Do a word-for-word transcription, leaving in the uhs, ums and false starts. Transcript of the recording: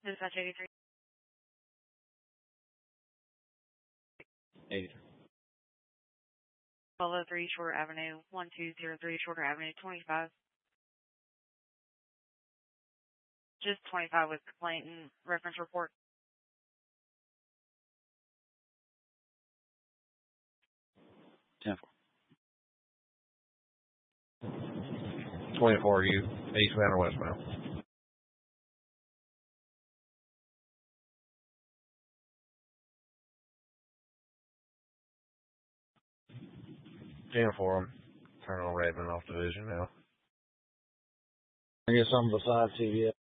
Dispatch eighty-three. eighty-three. twelve oh three Short Avenue, one two zero three Shorter Avenue, twenty-five. Just twenty-five with complaint and reference report. ten four. twenty-four, you eastbound or westbound? ten four, I'm turning on Redmond off division now. I guess I'm beside C V S.